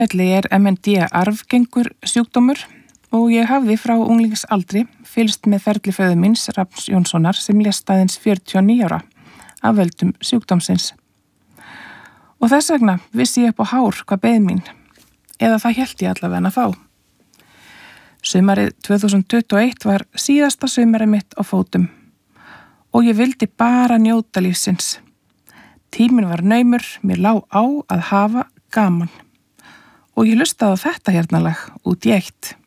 Elli MND arfgengur sjúkdómur og ég hafði frá unglingsaldri fylgst með ferli föður míns Rafns Jónssonar sem lést aðeins 49 ára af völdum sjúkdómsins. Og þess vegna vissi ég upp á hár hvað beið mín, eða það hélt ég allavega þá. Sumarið 2021 var síðasta sumarið mitt á fótum og ég vildi bara njóta lífsins. Tíminn var naumur, mér lá á að hafa gaman og ég hlustaði á þetta hérna lag út í eitt.